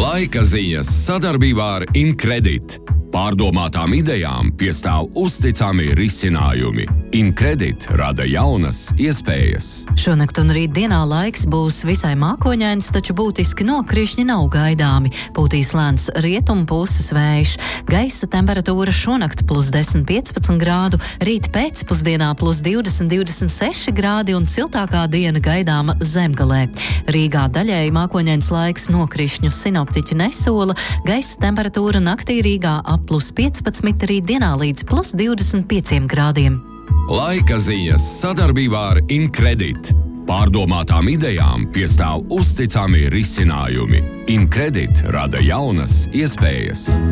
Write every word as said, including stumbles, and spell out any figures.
Laika ziņas sadarbībā ar Incredit. Pārdomātām idejām piestāv uzticami risinājumi. Incredit rada jaunas iespējas. Šonakt un rīt dienā laiks būs visai mākoņains, taču būtiski nokrišņi nav gaidāmi. Pūtīs lēns rietumu puses vējš. Gaisa temperatūra šonakt plus desmit piecpadsmit grādu, rīt pēcpusdienā plus divdesmit divdesmit seši grādi un siltākā diena gaidāma Zemgalē. Rīgā daļēji mākoņains laiks, nokrišņu sinoptiķi nesola. Gaisa temperatūra naktī Rīgā ap plus piecpadsmit, rīt dienā līdz plus divdesmit pieciem grādiem. Laika ziņas sadarbībā ar Incredit. Pārdomātām idejām piestāv uzticami risinājumi. Incredit rada jaunas iespējas.